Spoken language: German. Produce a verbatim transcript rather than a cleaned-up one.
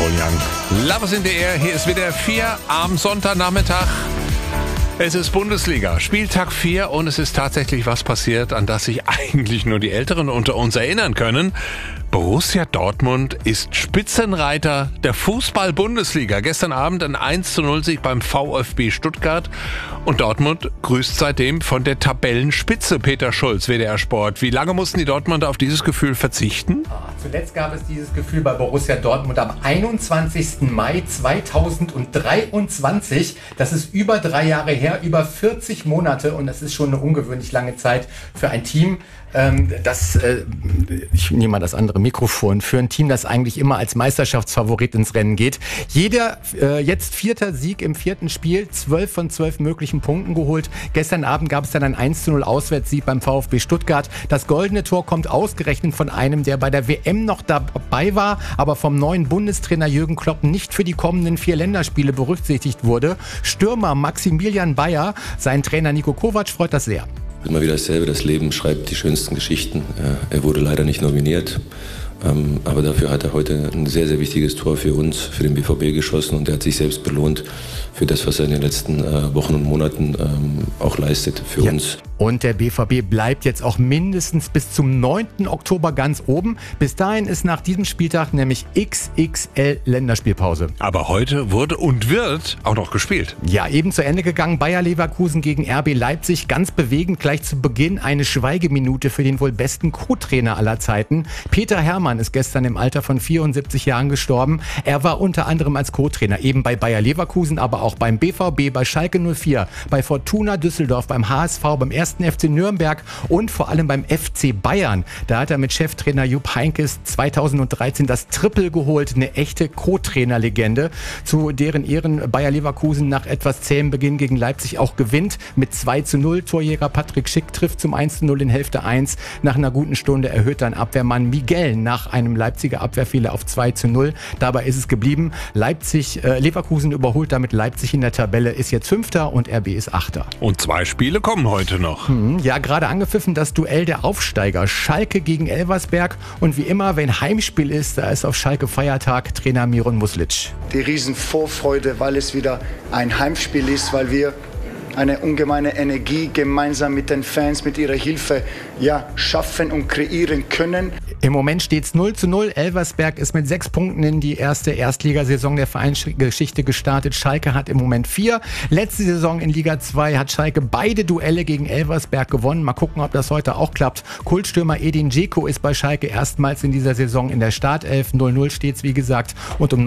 Paul Young. Love is in the air. Hier ist wieder vier am Sonntagnachmittag. Es ist Bundesliga, Spieltag vier und es ist tatsächlich was passiert, an das sich eigentlich nur die Älteren unter uns erinnern können. Borussia Dortmund ist Spitzenreiter der Fußball-Bundesliga. Gestern Abend ein eins zu null Sieg beim VfB Stuttgart und Dortmund grüßt seitdem von der Tabellenspitze. Peter Schulz, W D R Sport. Wie lange mussten die Dortmunder auf dieses Gefühl verzichten? Zuletzt gab es dieses Gefühl bei Borussia Dortmund am einundzwanzigsten Mai zweitausenddreiundzwanzig. Das ist über drei Jahre her, über vierzig Monate und das ist schon eine ungewöhnlich lange Zeit für ein Team, ähm, das, äh, ich nehme mal das andere Mikrofon, für ein Team, das eigentlich immer als Meisterschaftsfavorit ins Rennen geht. Jeder äh, jetzt vierter Sieg im vierten Spiel, zwölf von zwölf möglichen Punkten geholt. Gestern Abend gab es dann ein eins zu null Auswärtssieg beim VfB Stuttgart. Das goldene Tor kommt ausgerechnet von einem, der bei der W M noch dabei war, aber vom neuen Bundestrainer Jürgen Klopp nicht für die kommenden vier Länderspiele berücksichtigt wurde. Stürmer Maximilian Bayer, sein Trainer Niko Kovac freut das sehr. Immer wieder dasselbe, das Leben schreibt die schönsten Geschichten. Er wurde leider nicht nominiert, aber dafür hat er heute ein sehr, sehr wichtiges Tor für uns, für den B V B geschossen und er hat sich selbst belohnt für das, was er in den letzten Wochen und Monaten auch leistet für ja. uns. Und der B V B bleibt jetzt auch mindestens bis zum neunten Oktober ganz oben. Bis dahin ist nach diesem Spieltag nämlich X X L Länderspielpause. Aber heute wurde und wird auch noch gespielt. Ja, eben zu Ende gegangen. Bayer Leverkusen gegen R B Leipzig. Ganz bewegend gleich zu Beginn eine Schweigeminute für den wohl besten Co-Trainer aller Zeiten. Peter Herrmann ist gestern im Alter von vierundsiebzig Jahren gestorben. Er war unter anderem als Co-Trainer eben bei Bayer Leverkusen, aber auch beim B V B, bei Schalke null vier, bei Fortuna Düsseldorf, beim H S V, beim ersten F C Nürnberg und vor allem beim F C Bayern. Da hat er mit Cheftrainer Jupp Heynckes zweitausenddreizehn das Triple geholt, eine echte Co-Trainer-Legende, zu deren Ehren Bayer Leverkusen nach etwas zähem Beginn gegen Leipzig auch gewinnt mit zwei zu null. Torjäger Patrick Schick trifft zum eins zu null in Hälfte eins. Nach einer guten Stunde erhöht dann Abwehrmann Miguel nach einem Leipziger Abwehrfehler auf zwei zu null. Dabei ist es geblieben. Leipzig, äh, Leverkusen überholt damit Leipzig in der Tabelle, ist jetzt Fünfter und R B ist Achter. Und zwei Spiele kommen heute noch. Hm, ja, gerade angepfiffen das Duell der Aufsteiger. Schalke gegen Elversberg. Und wie immer, wenn Heimspiel ist, da ist auf Schalke Feiertag. Trainer Miron Muslic. Die Riesenvorfreude, weil es wieder ein Heimspiel ist, weil wir eine ungemeine Energie gemeinsam mit den Fans, mit ihrer Hilfe ja, schaffen und kreieren können. Im Moment steht es null zu null. Elversberg ist mit sechs Punkten in die erste Erstligasaison der Vereinsgeschichte gestartet. Schalke hat im Moment vier. Letzte Saison in Liga zwei hat Schalke beide Duelle gegen Elversberg gewonnen. Mal gucken, ob das heute auch klappt. Kultstürmer Edin Dzeko ist bei Schalke erstmals in dieser Saison in der Startelf. null null steht es, wie gesagt. Und um